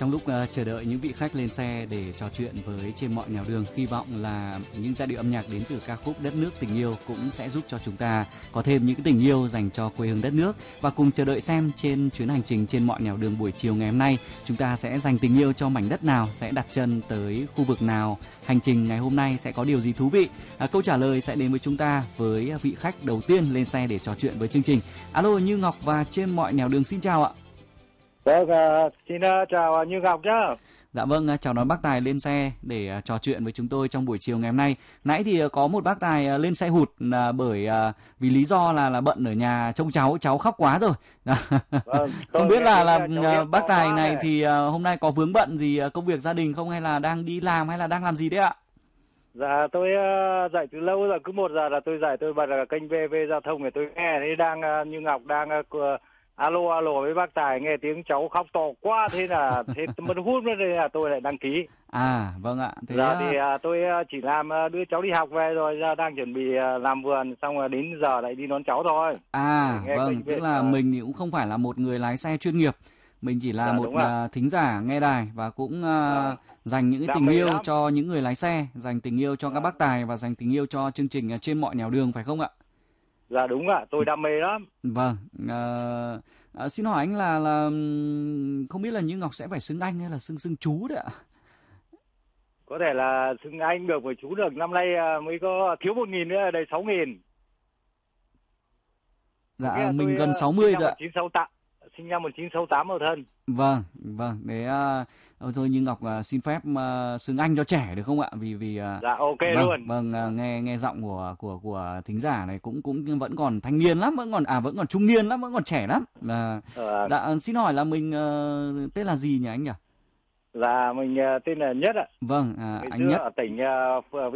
Trong lúc chờ đợi những vị khách lên xe để trò chuyện với Trên Mọi Nẻo Đường, hy vọng là những giai điệu âm nhạc đến từ ca khúc Đất Nước Tình Yêu cũng sẽ giúp cho chúng ta có thêm những cái tình yêu dành cho quê hương đất nước. Và cùng chờ đợi xem trên chuyến hành trình Trên Mọi Nẻo Đường buổi chiều ngày hôm nay, chúng ta sẽ dành tình yêu cho mảnh đất nào, sẽ đặt chân tới khu vực nào, hành trình ngày hôm nay sẽ có điều gì thú vị. Câu trả lời sẽ đến với chúng ta với vị khách đầu tiên lên xe để trò chuyện với chương trình. Alo, Như Ngọc và Trên Mọi Nẻo Đường xin chào ạ. Vâng, xin chào Như Ngọc nhá. Dạ vâng, chào đón bác Tài lên xe để trò chuyện với chúng tôi trong buổi chiều ngày hôm nay. Nãy thì có một bác Tài lên xe hụt bởi vì lý do là bận ở nhà trông cháu khóc quá rồi. Vâng, không biết là bác Tài này thì hôm nay có vướng bận gì công việc gia đình không, hay là đang đi làm hay là đang làm gì đấy ạ? Dạ tôi dậy từ lâu rồi, cứ 1 giờ là tôi dậy, tôi bật kênh VV Giao thông để tôi nghe. Thế đang Như Ngọc đang alo với bác Tài, nghe tiếng cháu khóc to quá, thế là thế mất hút nữa, đây là tôi lại đăng ký. À vâng ạ. Thế Giờ thì tôi chỉ làm đưa cháu đi học về rồi, giờ đang chuẩn bị làm vườn, xong rồi đến giờ lại đi đón cháu thôi. À vâng, tức là mình thì cũng không phải là một người lái xe chuyên nghiệp, mình chỉ là một thính giả nghe đài và cũng dành những cái tình yêu cho những người lái xe, dành tình yêu cho các bác Tài và dành tình yêu cho chương trình Trên Mọi Nẻo Đường, phải không ạ? Dạ đúng ạ, tôi đam mê lắm. Vâng, xin hỏi anh là không biết là Như Ngọc sẽ phải xưng anh hay là xưng chú đấy ạ? Có thể là xưng anh được với chú được, năm nay mới có thiếu 1.000 nữa, đây 6.000. Dạ mình gần 60 rồi ạ. Sinh năm 1968 ở thân. Vâng, đấy thôi Như Ngọc xin phép xưng anh cho trẻ được không ạ? Vì dạ ok vâng, luôn. Vâng, nghe giọng của thính giả này cũng vẫn còn thanh niên lắm, vẫn còn trung niên lắm, vẫn còn trẻ lắm. Xin hỏi là mình tên là gì nhỉ anh nhỉ? Là mình tên là Nhất ạ. Vâng, anh Nhất ở tỉnh